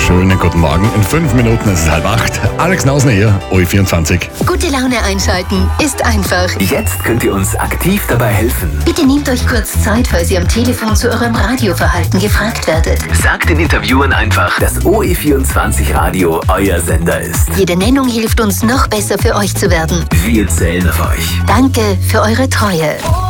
Schönen guten Morgen. In 5 Minuten ist es 7:30. Alex Nausner hier, OE24. Gute Laune einschalten ist einfach. Jetzt könnt ihr uns aktiv dabei helfen. Bitte nehmt euch kurz Zeit, falls ihr am Telefon zu eurem Radioverhalten gefragt werdet. Sagt den Interviewern einfach, dass OE24 Radio euer Sender ist. Jede Nennung hilft uns, noch besser für euch zu werden. Wir zählen auf euch. Danke für eure Treue.